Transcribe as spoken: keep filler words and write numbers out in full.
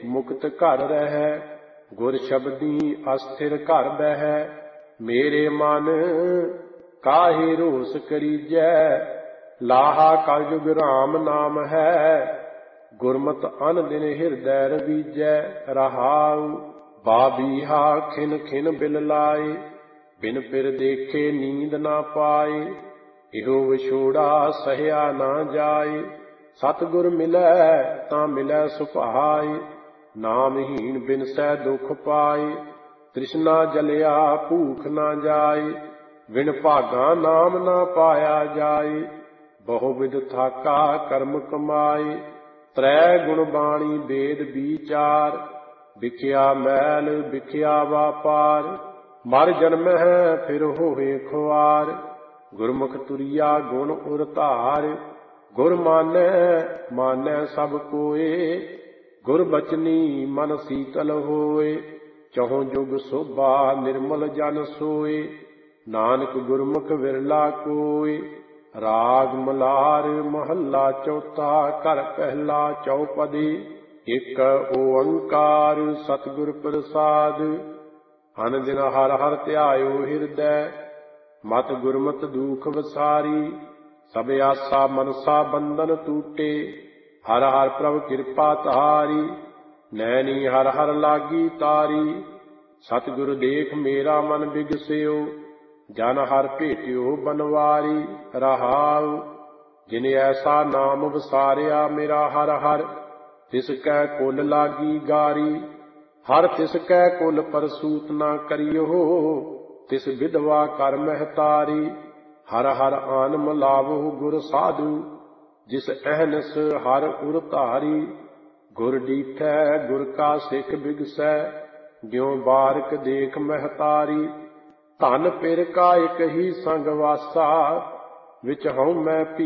मुक्त घर रहै, गुर शब्दी अस्थिर घर बहै। मेरे मन काहे रोस करीजै, लाहा कलयुग राम नाम है। गुरमत अन दिन हिरदै रवीजै, रहाउ बाबीहा खिन खिन बिल लाए। बिन पिर देखे नींद ना पाए, इहो विछोड़ा सहया ना जाए। सतगुर मिलै तां मिलै सुभाए, नामहीन बिनसै दुख पाए। तृष्णा जलिया भूख ना जाए, बिन भागा नाम ना पाया जाए। बहुविध थाका कर्म कमाए, त्रै गुण बाणी वेद विचार। विख्या मैल विख्या वापार, मर जन्म है फिर होए खुआर। गुरमुख तुरिया गुण उर धार, गुर मानै मानै सब कोय। गुर बचनी मन शीतल होय, चहुं जुग शोभा निर्मल जन सोय। नानक गुरमुख विरला कोय, राग मलार महला चौथा। घर पहला चौपदी, एक ओंकार सतगुर प्रसाद। अन दिन हर हर ध्यायो हिरदै, मत गुरमत दुख वसारी। सब आसा मनसा बंधन टूटे, हर हर प्रभ कृपा तारी। नैनी हर हर लागी तारी, सतगुरु देख मेरा मन बिगस्यो। जन हर भेटियो बनवारी, रहाउ जिन ऐसा नाम वसारिया मेरा हर हर। तिसकै कुल लागी गारी, हर तिसकै कुल परसूत ना करियो। तिस विधवा कर महतारी, हर हर आन मिलावो गुर साधु। जिस अहनस हर उर धारी, गुर डीठै गुर का सिख बिगसै। ज्यों बारक देख महतारी, धन पिर का एक ही संग वासा। विच हऊँ मैं